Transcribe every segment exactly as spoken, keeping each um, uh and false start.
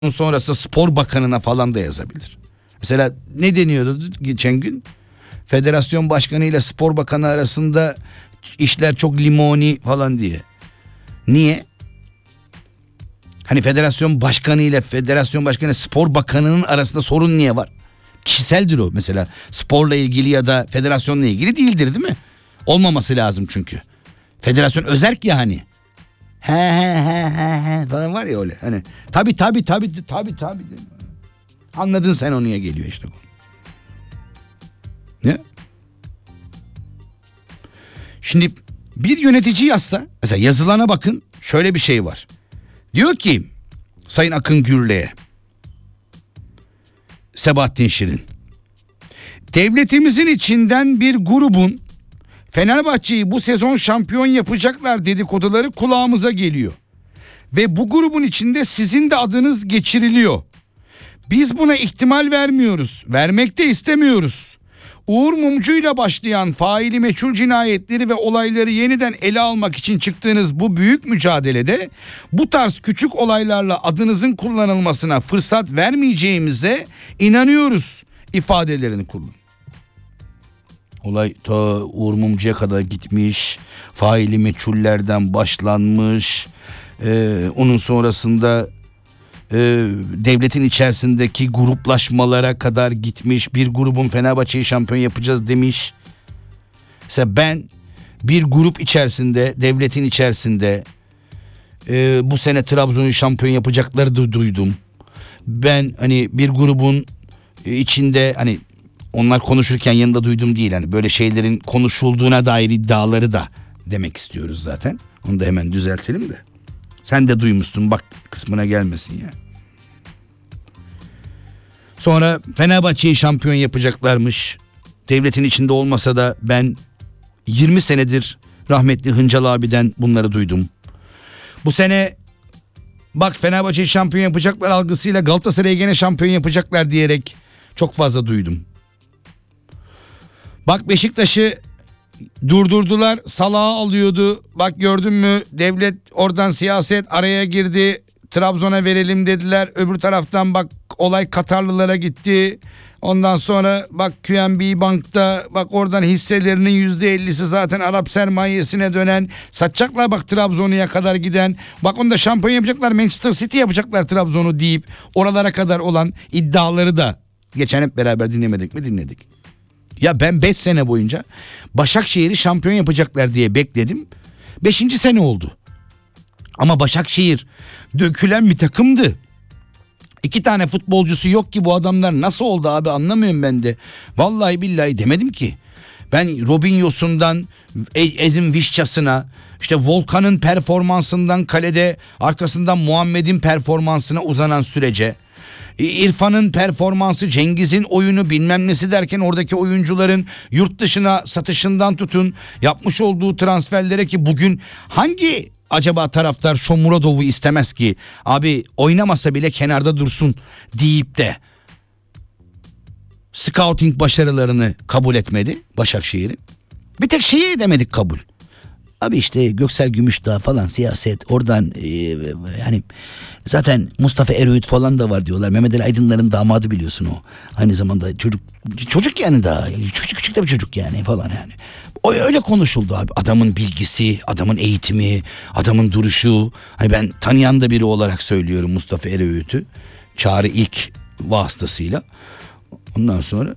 sonrasında spor bakanına falan da yazabilir. Mesela ne deniyordu geçen gün? Federasyon başkanı ile spor bakanı arasında işler çok limoni falan diye. Niye? Hani federasyon başkanı ile federasyon başkanı ile spor bakanının arasında sorun niye var? Kişiseldir o mesela. Sporla ilgili ya da federasyonla ilgili değildir, değil mi? Olmaması lazım çünkü. Federasyon özerk ya hani. He he he he he falan var ya öyle. Hani tabi tabi tabi tabi tabi. Anladın sen, o niye geliyor işte bu. Ne? Şimdi bir yönetici yazsa, mesela yazılana bakın, şöyle bir şey var. Diyor ki Sayın Akın Gürlek'e, Sebahattin Şirin, devletimizin içinden bir grubun Fenerbahçe'yi bu sezon şampiyon yapacaklar dedikoduları kulağımıza geliyor. Ve bu grubun içinde sizin de adınız geçiriliyor. Biz buna ihtimal vermiyoruz. Vermek de istemiyoruz. Uğur Mumcu ile başlayan faili meçhul cinayetleri ve olayları yeniden ele almak için çıktığınız bu büyük mücadelede bu tarz küçük olaylarla adınızın kullanılmasına fırsat vermeyeceğimize inanıyoruz ifadelerini kullanın. Olay ta Uğur Mumcu'ya kadar gitmiş, faili meçhullerden başlanmış, ee, onun sonrasında e, devletin içerisindeki gruplaşmalara kadar gitmiş, bir grubun Fenerbahçe'yi şampiyon yapacağız demiş. Mesela ben bir grup içerisinde, devletin içerisinde e, bu sene Trabzon'u şampiyon yapacakları da duydum. Ben hani bir grubun içinde, hani onlar konuşurken yanında duydum değil, hani böyle şeylerin konuşulduğuna dair iddiaları da demek istiyoruz zaten. Onu da hemen düzeltelim de. Sen de duymuştun bak kısmına gelmesin ya. Sonra Fenerbahçe'yi şampiyon yapacaklarmış. Devletin içinde olmasa da ben yirmi senedir rahmetli Hıncal abiden bunları duydum. Bu sene bak Fenerbahçe'yi şampiyon yapacaklar algısıyla Galatasaray'ı gene şampiyon yapacaklar diyerek çok fazla duydum. Bak Beşiktaş'ı durdurdular, salağı alıyordu. Bak gördün mü, devlet oradan siyaset araya girdi. Trabzon'a verelim dediler. Öbür taraftan bak olay Katarlılara gitti. Ondan sonra bak Q N B Bank'ta bak oradan hisselerinin yüzde ellisi zaten Arap sermayesine dönen. Satacaklar bak Trabzon'a kadar giden. Bak onu da şampiyon yapacaklar, Manchester City yapacaklar Trabzon'u deyip oralara kadar olan iddiaları da geçen hep beraber dinlemedik mi? Dinledik. Ya ben beş sene boyunca Başakşehir'i şampiyon yapacaklar diye bekledim. beşinci sene oldu. Ama Başakşehir dökülen bir takımdı. İki tane futbolcusu yok ki bu adamlar nasıl oldu abi, anlamıyorum ben de. Vallahi billahi demedim ki. Ben Robinho'sundan Edin Vişçasına, işte Volkan'ın performansından kalede, arkasından Muhammed'in performansına uzanan sürece, İrfan'ın performansı, Cengiz'in oyunu bilmem nesi derken oradaki oyuncuların yurt dışına satışından tutun, yapmış olduğu transferlere ki bugün hangi acaba taraftar Shomurodov'u istemez ki abi, oynamasa bile kenarda dursun deyip de scouting başarılarını kabul etmedi Başakşehir'in. Bir tek şeyi edemedik kabul. Abi işte Göksel Gümüşdağ falan, siyaset oradan e, yani zaten Mustafa Eröğüt falan da var diyorlar. Mehmet Ali Aydınlar'ın damadı biliyorsun o. Aynı zamanda çocuk çocuk yani, daha küçük küçük de bir çocuk yani falan yani. O öyle konuşuldu abi. Adamın bilgisi, adamın eğitimi, adamın duruşu. Hani ben tanıyan da biri olarak söylüyorum Mustafa Eröğüt'ü. Çağrı ilk vasıtasıyla. Ondan sonra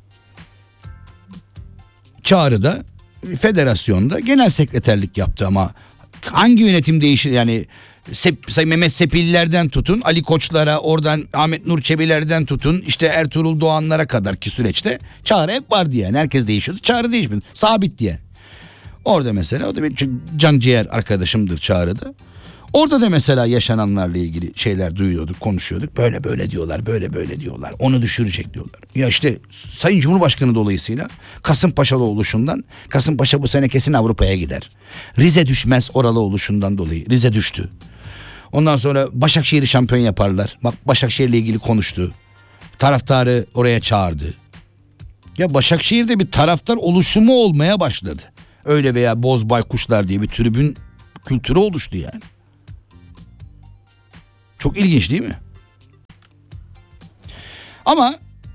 Çağrı da federasyonda genel sekreterlik yaptı ama hangi yönetim değişir yani, Sep, Mehmet Sepillerden tutun Ali Koçlara, oradan Ahmet Nur Çebilerden tutun işte Ertuğrul Doğanlara kadar ki süreçte Çağrı hep vardı yani, herkes değişiyordu, Çağrı değişmedi, sabit diye. Orada mesela o da benim can ciğer arkadaşımdır Çağrı'da. Orada da mesela yaşananlarla ilgili şeyler duyuyorduk, konuşuyorduk. Böyle böyle diyorlar, böyle böyle diyorlar. Onu düşürecek diyorlar. Ya işte Sayın Cumhurbaşkanı dolayısıyla Kasımpaşalı oluşundan, Kasımpaşa bu sene kesin Avrupa'ya gider. Rize düşmez oralı oluşundan dolayı. Rize düştü. Ondan sonra Başakşehir'i şampiyon yaparlar. Bak Başakşehir'le ilgili konuştu. Taraftarı oraya çağırdı. Ya Başakşehir'de bir taraftar oluşumu olmaya başladı. Öyle veya Boz Baykuşlar diye bir tribün kültürü oluştu yani. Çok ilginç değil mi? Ama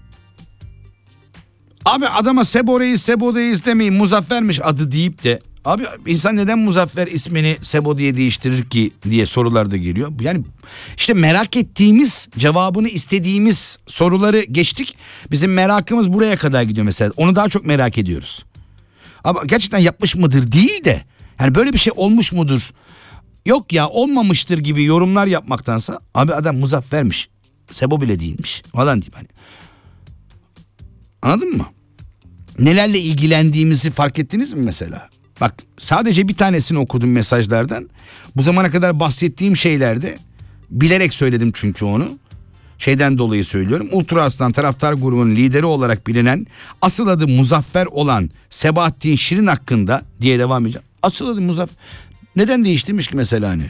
abi adama Sebo Reis, Sebo Reis demeyin, Muzaffer'miş adı deyip de abi insan neden Muzaffer ismini Sebo diye değiştirir ki diye sorular da geliyor. Yani işte merak ettiğimiz, cevabını istediğimiz soruları geçtik. Bizim merakımız buraya kadar gidiyor mesela. Onu daha çok merak ediyoruz. Ama gerçekten yapmış mıdır değil de yani böyle bir şey olmuş mudur? Yok ya olmamıştır gibi yorumlar yapmaktansa abi adam Muzaffer'miş, Sebo bile değilmiş falan diyeyim hani. Anladın mı? Nelerle ilgilendiğimizi fark ettiniz mi mesela? Bak sadece bir tanesini okudum mesajlardan. Bu zamana kadar bahsettiğim şeylerde bilerek söyledim çünkü onu. Şeyden dolayı söylüyorum. Ultra Aslan taraftar grubunun lideri olarak bilinen, asıl adı Muzaffer olan Sebahattin Şirin hakkında diye devam edeceğim. Asıl adı Muzaffer. Neden değiştirmiş ki mesela hani?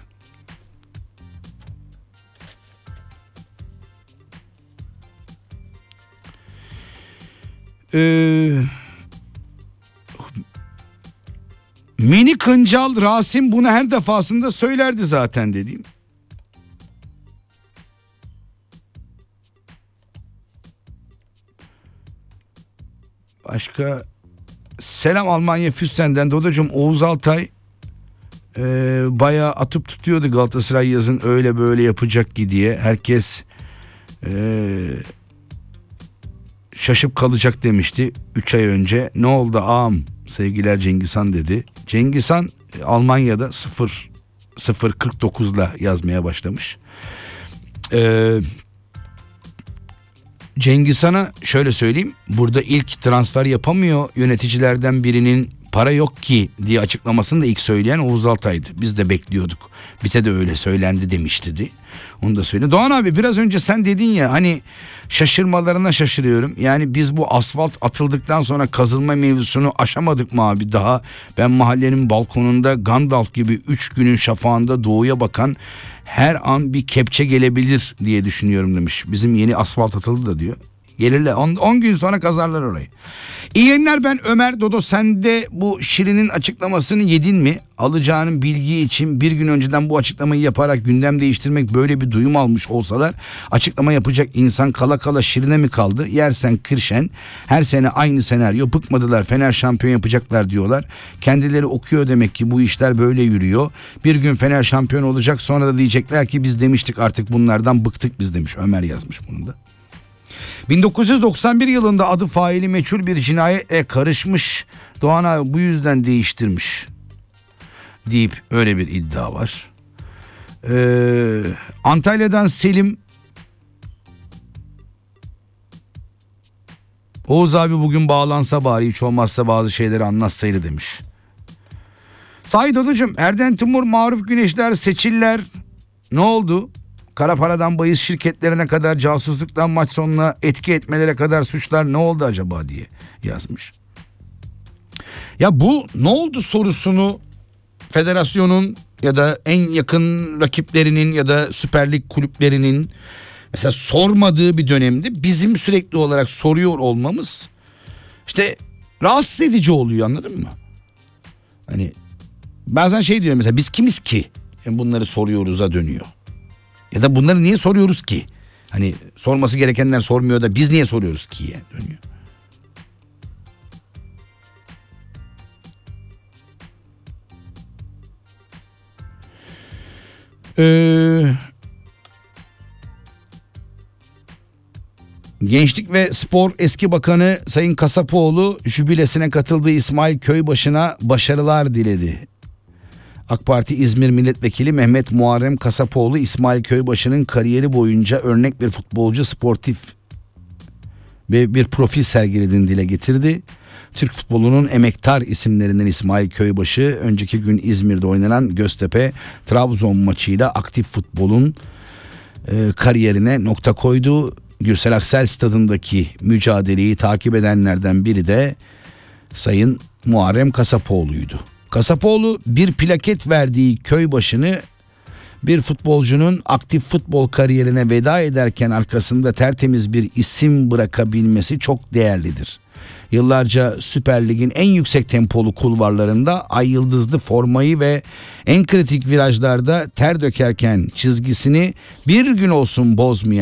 Eee... Mini Kıncal Rasim bunu her defasında söylerdi zaten dediğim. Başka selam Almanya Füsten'den Dodacığım, Oğuz Altay e, bayağı atıp tutuyordu Galatasaray yazın öyle böyle yapacak ki diye. Herkes e, şaşıp kalacak demişti üç ay önce. Ne oldu ağam? Sevgiler Cengizhan dedi. Cengizhan Almanya'da sıfır sıfır kırk dokuzla yazmaya başlamış. Ee, Cengizhan'a şöyle söyleyeyim. Burada ilk transfer yapamıyor yöneticilerden birinin para yok ki diye açıklamasını da ilk söyleyen Oğuz Altay'dı. Biz de bekliyorduk. Bize de öyle söylendi demişti. Onu da söyle. Doğan abi biraz önce sen dedin ya hani şaşırmalarına şaşırıyorum. Yani biz bu asfalt atıldıktan sonra kazılma mevzusunu aşamadık mı abi daha? Ben mahallenin balkonunda Gandalf gibi üç günün şafağında doğuya bakan her an bir kepçe gelebilir diye düşünüyorum demiş. Bizim yeni asfalt atıldı da diyor. Gelirler on gün sonra kazarlar orayı. İyi yayınlar, ben Ömer. Dodo sen de bu Şirin'in açıklamasını yedin mi? Alacağının bilgi için bir gün önceden bu açıklamayı yaparak gündem değiştirmek, böyle bir duyum almış olsalar açıklama yapacak insan kala kala Şirin'e mi kaldı? Yersen Kırşen her sene aynı senaryo, bıkmadılar, Fener şampiyon yapacaklar diyorlar. Kendileri okuyor demek ki bu işler böyle yürüyor. Bir gün Fener şampiyon olacak, sonra da diyecekler ki biz demiştik artık bunlardan bıktık biz demiş. Ömer yazmış bunu da. bin dokuz yüz doksan bir yılında adı faili meçhul bir cinayete karışmış. Doğan abi bu yüzden değiştirmiş deyip öyle bir iddia var. Ee, Antalya'dan Selim, Oğuz abi bugün bağlansa bari hiç olmazsa bazı şeyleri anlatsaydı demiş. Sahi Doducuğum, Erden Timur, Maruf Güneşler, Seçiller ne oldu? Kara paradan bahis şirketlerine kadar, casusluktan maç sonuna etki etmelere kadar suçlar ne oldu acaba diye yazmış. Ya bu ne oldu sorusunu federasyonun ya da en yakın rakiplerinin ya da Süper Lig kulüplerinin mesela sormadığı bir dönemde bizim sürekli olarak soruyor olmamız işte rahatsız edici oluyor, anladın mı? Hani bazen şey diyor mesela, biz kimiz ki yani bunları soruyoruz'a dönüyor. Ya da bunları niye soruyoruz ki? Hani sorması gerekenler sormuyor da biz niye soruyoruz ki'ye dönüyor. Ee, Gençlik ve Spor eski bakanı Sayın Kasapoğlu jübilesine katıldığı İsmail Köybaşı'na başarılar diledi. AK Parti İzmir Milletvekili Mehmet Muharrem Kasapoğlu, İsmail Köybaşı'nın kariyeri boyunca örnek bir futbolcu, sportif ve bir profil sergilediğini dile getirdi. Türk futbolunun emektar isimlerinden İsmail Köybaşı, önceki gün İzmir'de oynanan Göztepe Trabzon maçıyla aktif futbolun e, kariyerine nokta koydu. Gürsel Aksel Stadı'ndaki mücadeleyi takip edenlerden biri de Sayın Muharrem Kasapoğlu'ydu. Kasapoğlu bir plaket verdiği Köybaşı'nı bir futbolcunun aktif futbol kariyerine veda ederken arkasında tertemiz bir isim bırakabilmesi çok değerlidir. Yıllarca Süper Lig'in en yüksek tempolu kulvarlarında ay yıldızlı formayı ve en kritik virajlarda ter dökerken çizgisini bir gün olsun bozmayan